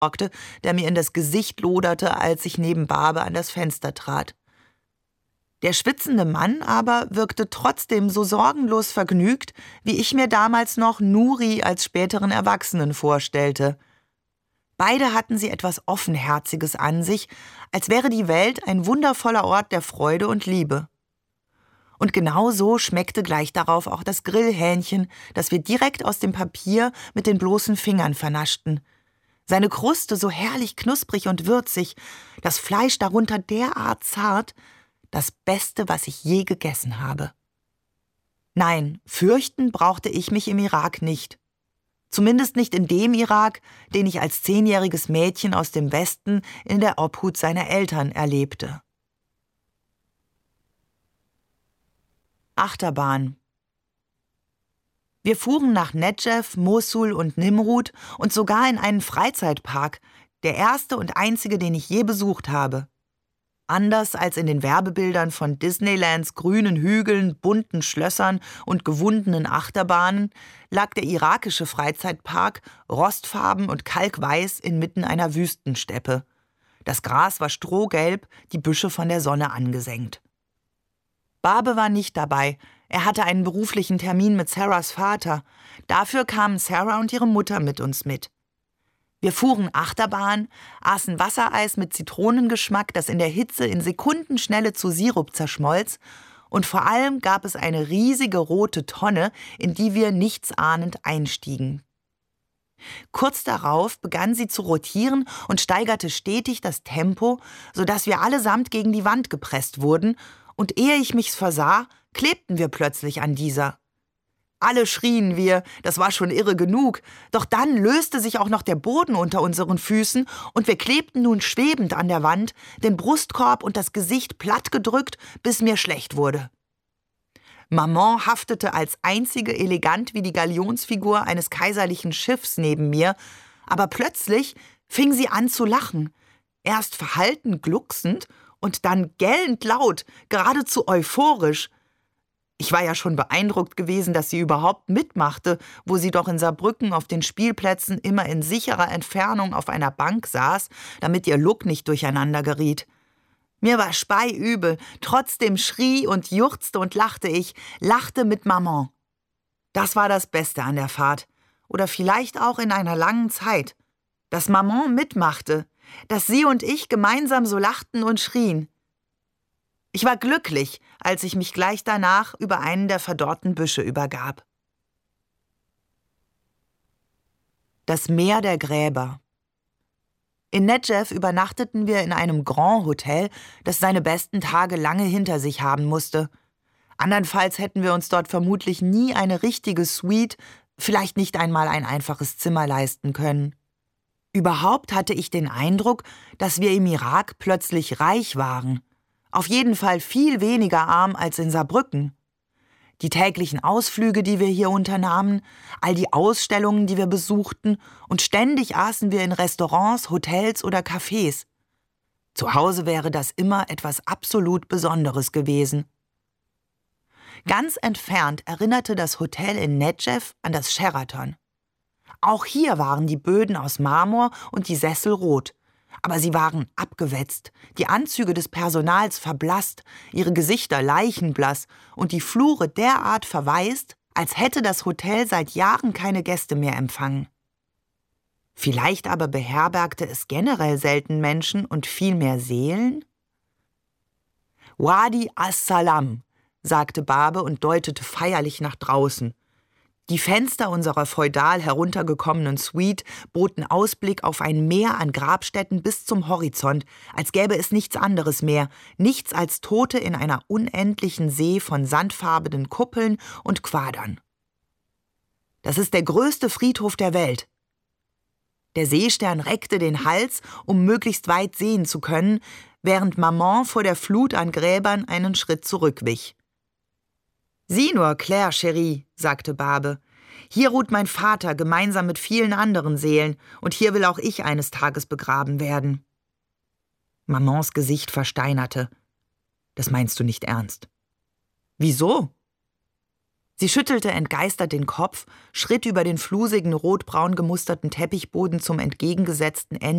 der mir in das Gesicht loderte, als ich neben Barbe an das Fenster trat. Der schwitzende Mann aber wirkte trotzdem so sorgenlos vergnügt, wie ich mir damals noch Nuri als späteren Erwachsenen vorstellte. Beide hatten sie etwas Offenherziges an sich, als wäre die Welt ein wundervoller Ort der Freude und Liebe. Und genau so schmeckte gleich darauf auch das Grillhähnchen, das wir direkt aus dem Papier mit den bloßen Fingern vernaschten. Seine Kruste so herrlich knusprig und würzig, das Fleisch darunter derart zart, das Beste, was ich je gegessen habe. Nein, fürchten brauchte ich mich im Irak nicht. Zumindest nicht in dem Irak, den ich als 10-jähriges Mädchen aus dem Westen in der Obhut seiner Eltern erlebte. Achterbahn. Wir fuhren nach Nedjev, Mosul und Nimrud und sogar in einen Freizeitpark, der erste und einzige, den ich je besucht habe. Anders als in den Werbebildern von Disneylands grünen Hügeln, bunten Schlössern und gewundenen Achterbahnen lag der irakische Freizeitpark rostfarben und kalkweiß inmitten einer Wüstensteppe. Das Gras war strohgelb, die Büsche von der Sonne angesenkt. Barbe war nicht dabei. Er hatte einen beruflichen Termin mit Sarahs Vater. Dafür kamen Sarah und ihre Mutter mit uns mit. Wir fuhren Achterbahn, aßen Wassereis mit Zitronengeschmack, das in der Hitze in Sekundenschnelle zu Sirup zerschmolz, und vor allem gab es eine riesige rote Tonne, in die wir nichtsahnend einstiegen. Kurz darauf begann sie zu rotieren und steigerte stetig das Tempo, sodass wir allesamt gegen die Wand gepresst wurden, und ehe ich mich's versah, klebten wir plötzlich an dieser. Alle schrien wir, das war schon irre genug, doch dann löste sich auch noch der Boden unter unseren Füßen und wir klebten nun schwebend an der Wand, den Brustkorb und das Gesicht platt gedrückt, bis mir schlecht wurde. Maman haftete als einzige elegant wie die Galionsfigur eines kaiserlichen Schiffs neben mir, aber plötzlich fing sie an zu lachen, erst verhalten glucksend und dann gellend laut, geradezu euphorisch. Ich war ja schon beeindruckt gewesen, dass sie überhaupt mitmachte, wo sie doch in Saarbrücken auf den Spielplätzen immer in sicherer Entfernung auf einer Bank saß, damit ihr Look nicht durcheinander geriet. Mir war speiübel, trotzdem schrie und juchzte und lachte mit Maman. Das war das Beste an der Fahrt, oder vielleicht auch in einer langen Zeit, dass Maman mitmachte, dass sie und ich gemeinsam so lachten und schrien. Ich war glücklich, als ich mich gleich danach über einen der verdorrten Büsche übergab. Das Meer der Gräber. In Nedjev übernachteten wir in einem Grand Hotel, das seine besten Tage lange hinter sich haben musste. Andernfalls hätten wir uns dort vermutlich nie eine richtige Suite, vielleicht nicht einmal ein einfaches Zimmer leisten können. Überhaupt hatte ich den Eindruck, dass wir im Irak plötzlich reich waren. Auf jeden Fall viel weniger arm als in Saarbrücken. Die täglichen Ausflüge, die wir hier unternahmen, all die Ausstellungen, die wir besuchten, und ständig aßen wir in Restaurants, Hotels oder Cafés. Zu Hause wäre das immer etwas absolut Besonderes gewesen. Ganz entfernt erinnerte das Hotel in Nedjev an das Sheraton. Auch hier waren die Böden aus Marmor und die Sessel rot. Aber sie waren abgewetzt, die Anzüge des Personals verblasst, ihre Gesichter leichenblass und die Flure derart verwaist, als hätte das Hotel seit Jahren keine Gäste mehr empfangen. Vielleicht aber beherbergte es generell selten Menschen und viel mehr Seelen? Wadi as-Salam, sagte Barbe und deutete feierlich nach draußen. Die Fenster unserer feudal heruntergekommenen Suite boten Ausblick auf ein Meer an Grabstätten bis zum Horizont, als gäbe es nichts anderes mehr, nichts als Tote in einer unendlichen See von sandfarbenen Kuppeln und Quadern. Das ist der größte Friedhof der Welt. Der Seestern reckte den Hals, um möglichst weit sehen zu können, während Maman vor der Flut an Gräbern einen Schritt zurückwich. »Sieh nur, Claire, Chérie«, sagte Barbe, »hier ruht mein Vater gemeinsam mit vielen anderen Seelen, und hier will auch ich eines Tages begraben werden.« Mamans Gesicht versteinerte. »Das meinst du nicht ernst?« »Wieso?« Sie schüttelte entgeistert den Kopf, schritt über den flusigen, rotbraun gemusterten Teppichboden zum entgegengesetzten Ende